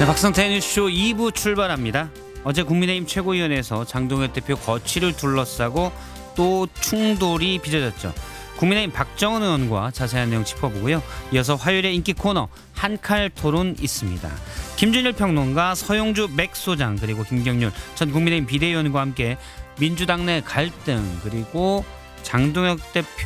네, 박성태 뉴스쇼 2부 출발합니다. 어제 국민의힘 최고위원회에서 장동혁 대표 거취를 둘러싸고 또 충돌이 빚어졌죠. 국민의힘 박정은 의원과 자세한 내용 짚어보고요. 이어서 화요일의 인기 코너 한칼 토론 있습니다. 김준일 평론가, 서용주 맥소장, 그리고 김경률 전 국민의힘 비대위원과 함께 민주당 내 갈등, 그리고 장동혁 대표